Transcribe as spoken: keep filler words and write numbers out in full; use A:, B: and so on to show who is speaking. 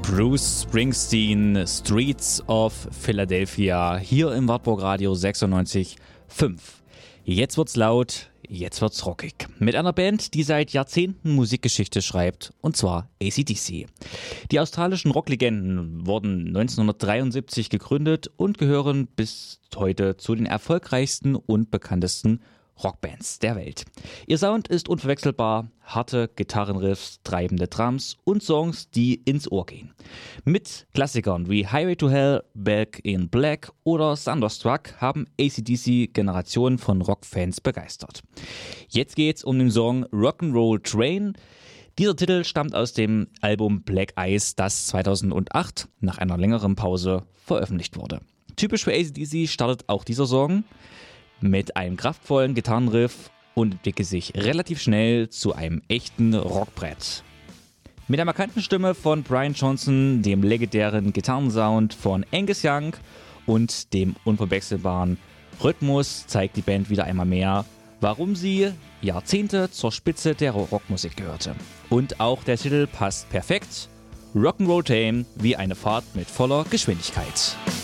A: Bruce Springsteen, Streets of Philadelphia, hier im Wartburg Radio sechsundneunzig Komma fünf. Jetzt wird's laut, jetzt wird's rockig. Mit einer Band, die seit Jahrzehnten Musikgeschichte schreibt, und zwar A C D C. Die australischen Rocklegenden wurden neunzehnhundertdreiundsiebzig gegründet und gehören bis heute zu den erfolgreichsten und bekanntesten Rockbands der Welt. Ihr Sound ist unverwechselbar, harte Gitarrenriffs, treibende Drums und Songs, die ins Ohr gehen. Mit Klassikern wie Highway to Hell, Back in Black oder Thunderstruck haben A C D C Generationen von Rockfans begeistert. Jetzt geht's um den Song Rock'n'Roll Train. Dieser Titel stammt aus dem Album Black Ice, das zweitausendacht nach einer längeren Pause veröffentlicht wurde. Typisch für A C D C startet auch dieser Song mit einem kraftvollen Gitarrenriff und entwickelt sich relativ schnell zu einem echten Rockbrett. Mit der markanten Stimme von Brian Johnson, dem legendären Gitarrensound von Angus Young und dem unverwechselbaren Rhythmus zeigt die Band wieder einmal mehr, warum sie Jahrzehnte zur Spitze der Rockmusik gehörte. Und auch der Titel passt perfekt. Rock'n'Roll Train wie eine Fahrt mit voller Geschwindigkeit.